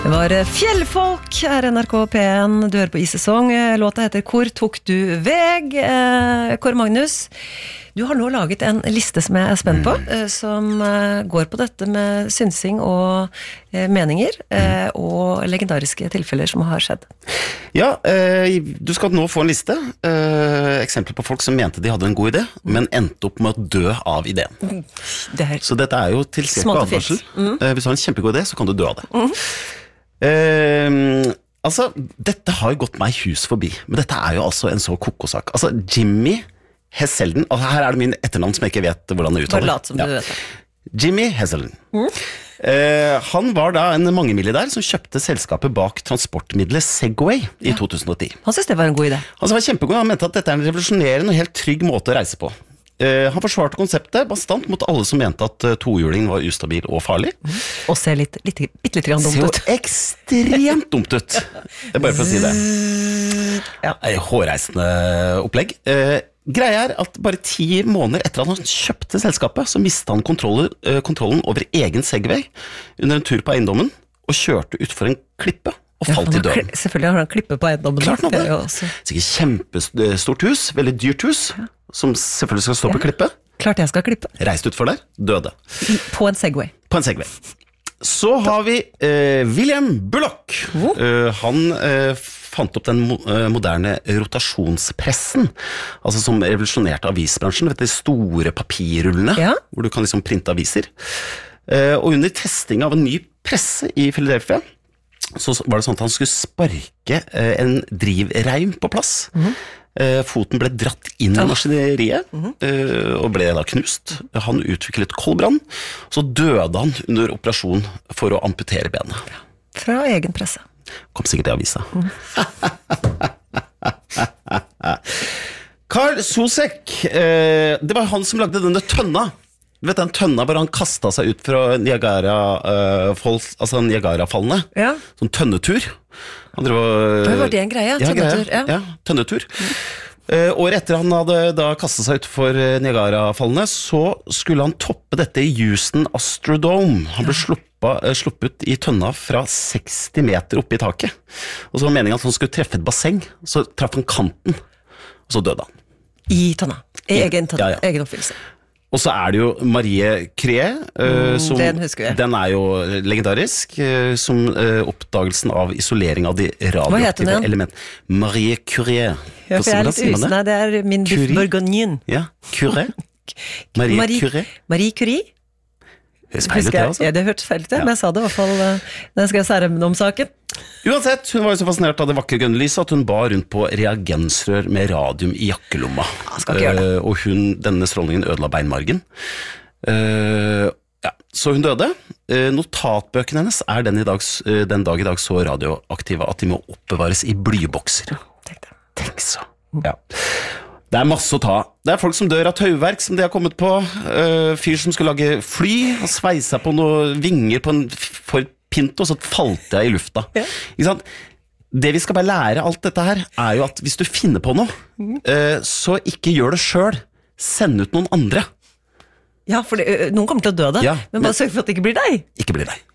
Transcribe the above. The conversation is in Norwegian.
Det var Fjellfolk her NRK P1. Du hører på I-sesong. Låta heter Hvor tok du veg? Kåre Magnus, du har nå laget en liste som jeg er spent på, som går på dette med synsing og meninger, og legendariske tilfeller som har skjedd. Ja, du skal nå få en liste. Eksempler på folk som mente de hadde en god idé, men endte opp med å dø av ideen. Så dette er jo tilstrekkelig advarsel. Hvis du har en kjempegod idé, så kan du dø av det. Altså, dette har jo gått meg hus forbi, men dette er jo altså en så kokosak. Altså, Jimmy Heselden, altså her er det min etternavn som jeg ikke vet hvordan det uttaler. Bare lat som du vet det. Jimmy Heselden. Han var da en mangemilliardær som kjøpte selskapet bak transportmiddelet Segway i 2010. Han synes det var en god idé. Han var kjempegod, han mente at dette er en revolusjonerende og helt trygg måte å reise på. Han forsvarte konseptet bastant mot alle som mente at tohjulingen var ustabil og farlig. Og ser bitte litt dumt ut. Ser jo ekstremt dumt ut. Det er bare for å si det. Ja. Hårreisende opplegg. Greia er at bare 10 måneder etter at han kjøpte selskapet, så mistet han kontrollen over egen Segway under en tur på eiendommen, og kjørte utfor en klippe og falt i døden. Selvfølgelig har han klippe på eiendommen. Klart han hadde. Sikkert kjempestort hus, veldig dyrt hus, som selvfølgelig skal stå på klippe. Klart jeg skal klippe. Reist utfor der, døde. På en Segway. På en Segway. Så har vi William Bullock. Han fant opp den moderne rotasjonspressen, altså som revolusjonerte avisbransjen, vet du, de store papirrullene, hvor du kan liksom printe aviser. Og under testing av en ny presse i Philadelphia, så var det sånn at han skulle sparke en drivreim på plass. Foten ble dratt inn i maskineriet, og ble da knust. Han utviklet koldbrann, så døde han under operasjon for å amputere benet. Fra egen presse. Kom sikkert i avisa. Carl Sosek, det var han som lagde denne tønna. Du vet den tønna bare han kastet seg ut fra Niagarafallene. Ja. Sånn tønnetur. Han var det en greie? Tønnetur? Ja, tønnetur. Året etter han hadde da kastet seg ut for Niagarafallene, så skulle han toppe dette i Houston Astrodome. Han ble sluppet i tønna fra 60 meter oppe i taket. Og så var meningen at han skulle treffe et basseng, så traff han kanten, og så døde han. I tønna? Egen tønna? Egen oppfyllelse? Og så er det jo Marie Curie, den er jo legendarisk, som oppdagelsen av isolering av de radioaktive elementer. Marie Curie. Ja, for jeg er litt usne, det er min Biff Bourgogne. Ja, Curie. Marie Curie. Marie Curie? Høres feil ut det, altså. Ja, det hørtes feil ut det, men jeg sa det i hvert fall når jeg skrev særemne om saken. Uansett, hun var jo så fascinert av det vakre grønne lyset at hun bar rundt på reagensrør med radium i jakkelomma. Skal ikke gjøre det. Og denne strålingen ødela beinmargen. Så hun døde. Notatbøkene hennes er den dag i dag så radioaktive at de må oppbevares i blybokser. Tenk så. Ja. Det er masse å ta. Det er folk som dør av tauverk som de har kommet på. Fyr som skulle lage fly, og sveisa på noen vinger på en Ford Pinto, så falt jeg i lufta. Ja. Ikke sant? Det vi skal bare lære alt dette her, er jo at hvis du finner på noe, så ikke gjør det selv. Send ut noen andre. Ja, for noen kommer til å dø det, men bare sørg for at det ikke blir deg. Ikke blir deg.